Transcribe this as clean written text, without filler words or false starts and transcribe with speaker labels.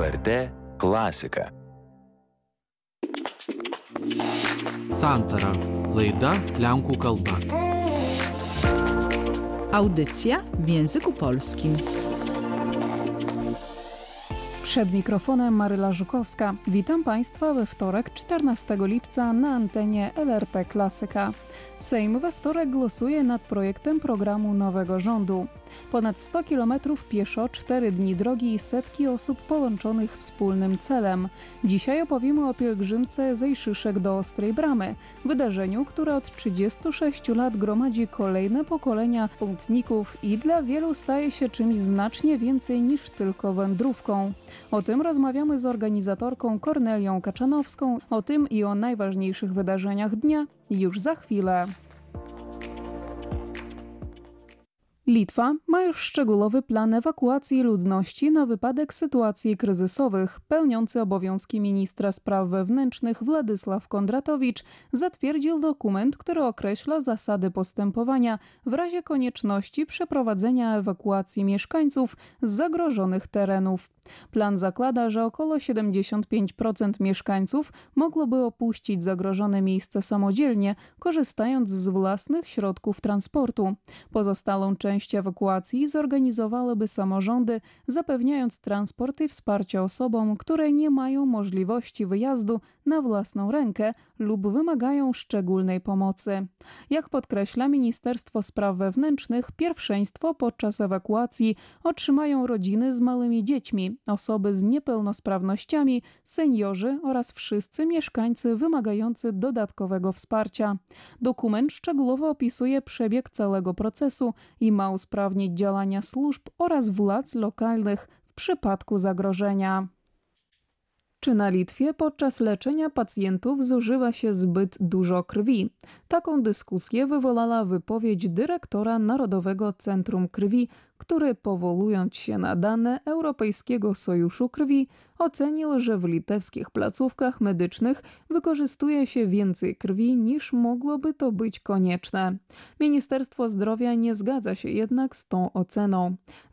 Speaker 1: LRT klasika.
Speaker 2: Santara. Laida lenkų kalba.
Speaker 3: Audycja w języku polskim. Przed mikrofonem Maryla Żukowska. Witam Państwa we wtorek 14 lipca na antenie LRT Klasyka. Sejm we wtorek głosuje nad projektem programu nowego rządu. Ponad 100 km pieszo, 4 dni drogi i setki osób połączonych wspólnym celem. Dzisiaj opowiemy o pielgrzymce z Ejszyszek do Ostrej Bramy, wydarzeniu, które od 36 lat gromadzi kolejne pokolenia pątników i dla wielu staje się czymś znacznie więcej niż tylko wędrówką. O tym rozmawiamy z organizatorką Kornelią Kaczanowską, o tym i o najważniejszych wydarzeniach dnia już za chwilę. Litwa ma już szczegółowy plan ewakuacji ludności na wypadek sytuacji kryzysowych. Pełniący obowiązki ministra spraw wewnętrznych Władysław Kondratowicz zatwierdził dokument, który określa zasady postępowania w razie konieczności przeprowadzenia ewakuacji mieszkańców z zagrożonych terenów. Plan zakłada, że około 75% mieszkańców mogłoby opuścić zagrożone miejsce samodzielnie, korzystając z własnych środków transportu. Pozostałą część ewakuacji zorganizowałyby samorządy, zapewniając transport i wsparcie osobom, które nie mają możliwości wyjazdu na własną rękę lub wymagają szczególnej pomocy. Jak podkreśla Ministerstwo Spraw Wewnętrznych, pierwszeństwo podczas ewakuacji otrzymają rodziny z małymi dziećmi, osoby z niepełnosprawnościami, seniorzy oraz wszyscy mieszkańcy wymagający dodatkowego wsparcia. Dokument szczegółowo opisuje przebieg całego procesu i ma usprawnić działania służb oraz władz lokalnych w przypadku zagrożenia. Czy na Litwie podczas leczenia pacjentów zużywa się zbyt dużo krwi? Taką dyskusję wywołała wypowiedź dyrektora Narodowego Centrum Krwi, który, powołując się na dane Europejskiego Sojuszu Krwi, ocenił, że w litewskich placówkach medycznych wykorzystuje się więcej krwi niż mogłoby to być konieczne. Ministerstwo Zdrowia nie zgadza się jednak z tą oceną.